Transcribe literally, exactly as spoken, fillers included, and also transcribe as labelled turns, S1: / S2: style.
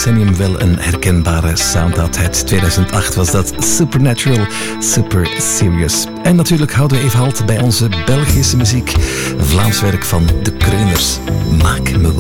S1: decennium wel een herkenbare sound had. Het tweeduizend acht was dat Supernatural, Super Serious. En natuurlijk houden we even halt bij onze Belgische muziek. Vlaams werk van De Kreuners. Maak me